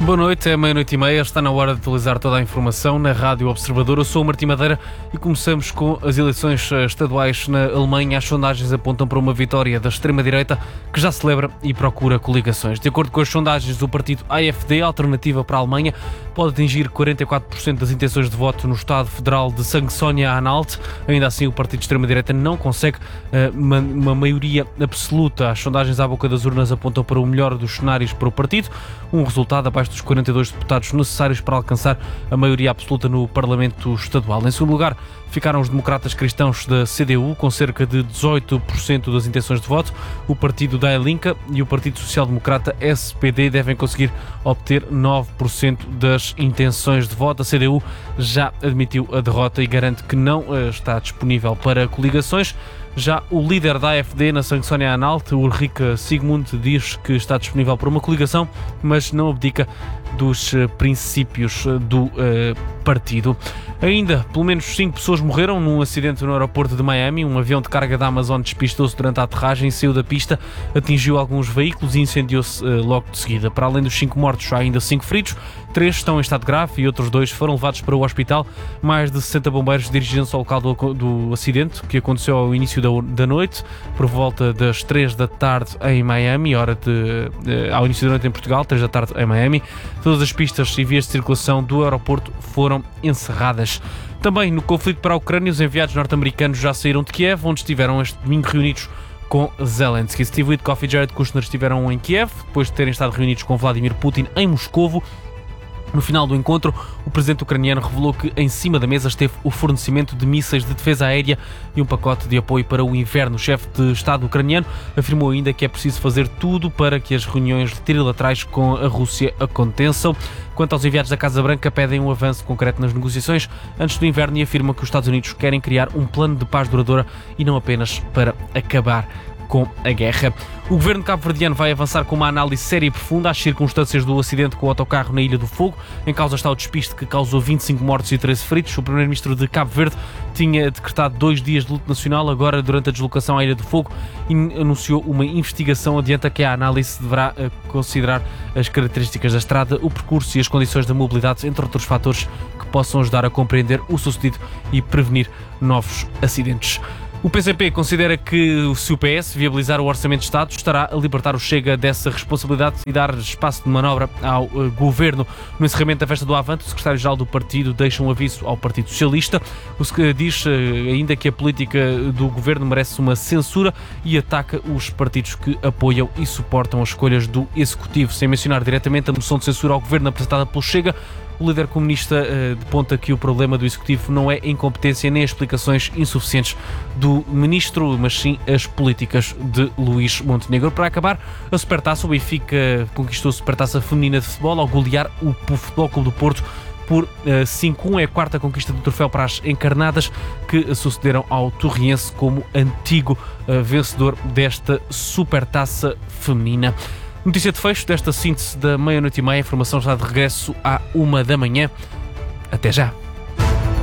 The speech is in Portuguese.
Boa noite, é meia-noite e meia, está na hora de atualizar toda a informação na Rádio Observador. Eu sou o Martim Madeira e começamos com as eleições estaduais na Alemanha. As sondagens apontam para uma vitória da extrema-direita que já celebra e procura coligações. De acordo com as sondagens do partido AfD, Alternativa para a Alemanha, pode atingir 44% das intenções de voto no Estado Federal de Saxónia-Anhalt. Ainda assim, o partido de extrema-direita não consegue uma maioria absoluta. As sondagens à boca das urnas apontam para o melhor dos cenários para o partido, um resultado abaixo dos 42 deputados necessários para alcançar a maioria absoluta no Parlamento Estadual. Em segundo lugar, ficaram os democratas cristãos da CDU, com cerca de 18% das intenções de voto. O partido da Linke e o Partido Social Democrata SPD devem conseguir obter 9% das intenções de voto. A CDU já admitiu a derrota e garante que não está disponível para coligações. Já o líder da AfD na Saxónia-Anhalt, Ulrike Sigmund, diz que está disponível para uma coligação, mas não abdica dos princípios do partido. Ainda, pelo menos 5 pessoas morreram num acidente no aeroporto de Miami. Um avião de carga da Amazon despistou-se durante a aterragem, saiu da pista, atingiu alguns veículos e incendiou-se logo de seguida. Para além dos 5 mortos, há ainda 5 feridos. 3 estão em estado grave e outros 2 foram levados para o hospital. Mais de 60 bombeiros dirigiram-se ao local do acidente, que aconteceu ao início da noite, por volta das 3 da tarde em Miami, ao início da noite em Portugal, 3 da tarde em Miami. Todas as pistas e vias de circulação do aeroporto foram encerradas. Também no conflito para a Ucrânia, os enviados norte-americanos já saíram de Kiev, onde estiveram este domingo reunidos com Zelensky. Steve Witkoff e Jared Kushner estiveram em Kiev, depois de terem estado reunidos com Vladimir Putin em Moscovo. No final do encontro, o presidente ucraniano revelou que em cima da mesa esteve o fornecimento de mísseis de defesa aérea e um pacote de apoio para o inverno. O chefe de Estado ucraniano afirmou ainda que é preciso fazer tudo para que as reuniões trilaterais com a Rússia aconteçam. Quanto aos enviados da Casa Branca, pedem um avanço concreto nas negociações antes do inverno e afirmam que os Estados Unidos querem criar um plano de paz duradoura e não apenas para acabar com a guerra. O governo cabo-verdiano vai avançar com uma análise séria e profunda às circunstâncias do acidente com o autocarro na Ilha do Fogo. Em causa está o despiste que causou 25 mortos e 13 feridos. O primeiro-ministro de Cabo Verde tinha decretado 2 dias de luto nacional. Agora, durante a deslocação à Ilha do Fogo, anunciou uma investigação. Adianta que a análise deverá considerar as características da estrada, o percurso e as condições da mobilidade, entre outros fatores que possam ajudar a compreender o sucedido e prevenir novos acidentes. O PCP considera que, se o PS viabilizar o Orçamento de Estado, estará a libertar o Chega dessa responsabilidade e dar espaço de manobra ao Governo. No encerramento da festa do Avante, o secretário-geral do partido deixa um aviso ao Partido Socialista. O que diz ainda que a política do Governo merece uma censura e ataca os partidos que apoiam e suportam as escolhas do Executivo. Sem mencionar diretamente a moção de censura ao Governo apresentada pelo Chega, o líder comunista aponta que o problema do Executivo não é a incompetência nem as explicações insuficientes do Ministro, mas sim as políticas de Luís Montenegro. Para acabar, a Supertaça, o Benfica conquistou a Supertaça feminina de futebol ao golear o Futebol Clube do Porto por 5-1. É a 4ª conquista do troféu para as encarnadas, que sucederam ao Torriense como antigo vencedor desta Supertaça feminina. Notícia de fecho desta síntese da meia-noite e meia. A informação está de regresso à 1 da manhã. Até já!